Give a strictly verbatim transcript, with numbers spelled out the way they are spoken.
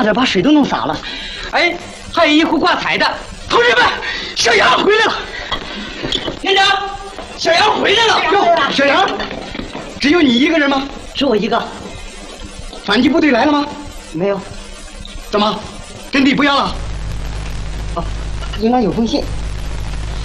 差点把水都弄洒了。哎，还有一壶挂彩的。同志们，小杨回来了。连长，小杨回来了。哟，小杨，只有你一个人吗？只我一个。反击部队来了吗？没有。怎么，阵地不要了？哦，营长有封信。